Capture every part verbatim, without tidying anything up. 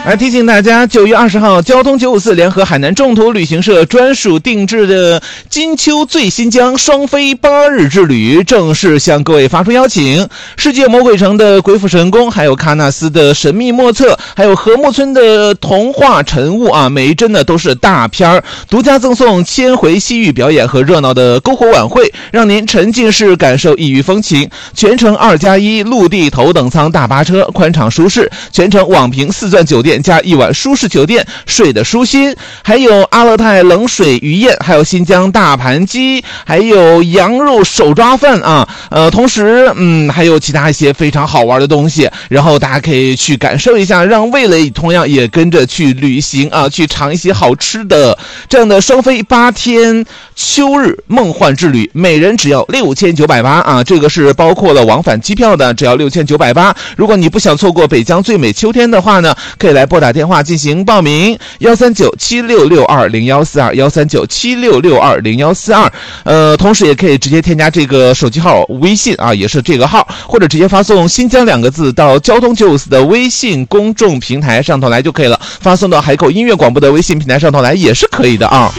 来提醒大家，九月二十号，交通九五四联合海南众途旅行社专属定制的金秋醉新疆双飞八日之旅正式向各位发出邀请。世界魔鬼城的鬼斧神工，还有喀纳斯的神秘莫测，还有禾木村的童话晨雾啊，每一帧呢都是大片儿，独家赠送千回西域表演和热闹的篝火晚会，让您沉浸式感受异域风情。全程二加一陆地头等舱大巴车，宽敞舒适，全程网评四钻酒店加一晚舒适酒店，睡得舒心。还有阿勒泰冷水鱼宴，还有新疆大盘鸡，还有羊肉手抓饭啊，呃，同时嗯还有其他一些非常好玩的东西，然后大家可以去感受一下，让味蕾同样也跟着去旅行啊，去尝一些好吃的。这样的双飞八天秋日梦幻之旅，每人只要六千九百八啊，这个是包括了往返机票的，只要六千九百八。如果你不想错过北疆最美秋天的话呢，可以来拨打电话进行报名，幺三九七六六二零幺四二，幺三九七六六二零幺四二。呃，同时也可以直接添加这个手机号微信啊，也是这个号，或者直接发送新疆两个字到交通九五四的微信公众平台上头来就可以了，发送到海口音乐广播的微信平台上头来也是可以的啊。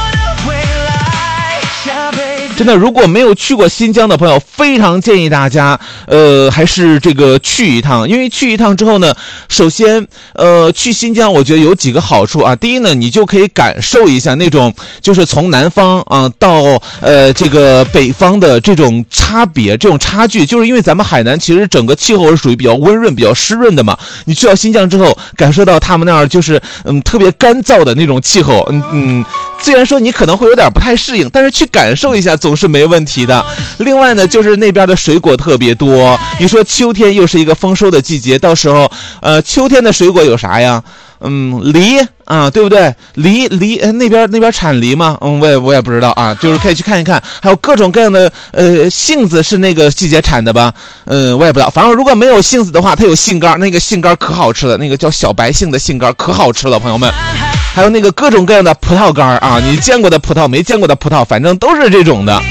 真的，如果没有去过新疆的朋友，非常建议大家，呃，还是这个去一趟。因为去一趟之后呢，首先，呃，去新疆，我觉得有几个好处啊。第一呢，你就可以感受一下那种，就是从南方啊到呃这个北方的这种差别，这种差距。就是因为咱们海南其实整个气候是属于比较温润、比较湿润的嘛。你去到新疆之后，感受到他们那儿就是嗯特别干燥的那种气候，嗯嗯。虽然说你可能会有点不太适应，但是去感受一下总是没问题的。另外呢，就是那边的水果特别多。你说秋天又是一个丰收的季节，到时候呃秋天的水果有啥呀？嗯，梨啊，对不对？梨梨，呃，那边那边产梨吗？嗯，我也我也不知道啊，就是可以去看一看。还有各种各样的呃杏子是那个季节产的吧？嗯，我也不知道。反正如果没有杏子的话，它有杏干，那个杏干可好吃了，那个叫小白杏的杏干可好吃了，朋友们。还有那个各种各样的葡萄干啊，你见过的葡萄，没见过的葡萄，反正都是这种的，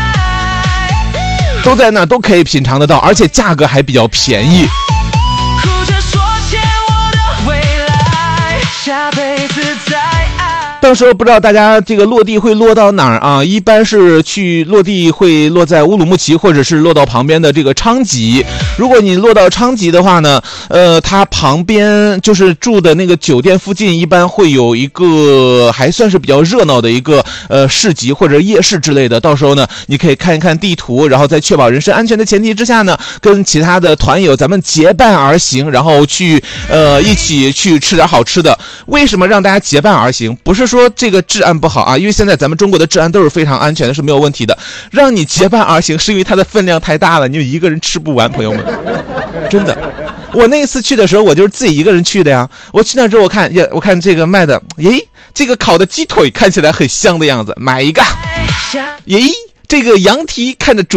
都在那都可以品尝得到，而且价格还比较便宜。到时候不知道大家这个落地会落到哪儿啊？一般是去落地会落在乌鲁木齐，或者是落到旁边的这个昌吉。如果你落到昌吉的话呢，呃，它旁边就是住的那个酒店附近，一般会有一个还算是比较热闹的一个呃市集或者夜市之类的。到时候呢，你可以看一看地图，然后在确保人身安全的前提之下呢，跟其他的团友咱们结伴而行，然后去呃一起去吃点好吃的。为什么让大家结伴而行？不是说这个治安不好啊，因为现在咱们中国的治安都是非常安全的，是没有问题的。让你结伴而行是因为它的分量太大了，你就一个人吃不完，朋友们，真的。我那一次去的时候，我就是自己一个人去的呀。我去那之后，我看呀，我看这个卖的，咦，这个烤的鸡腿看起来很香的样子，买一个。咦，这个羊蹄看着煮